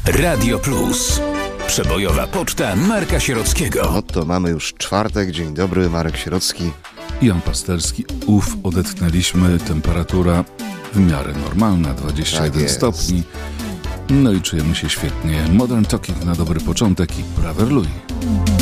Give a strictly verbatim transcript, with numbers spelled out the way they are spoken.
Radio Plus. Przebojowa poczta Marka Sierockiego. No to mamy już czwartek. Dzień dobry, Marek Sierocki. Jan Pasterski. Uf, odetchnęliśmy. Temperatura w miarę normalna, dwadzieścia jeden Tak stopni. No i czujemy się świetnie. Modern Talking na dobry początek i Praver Louis.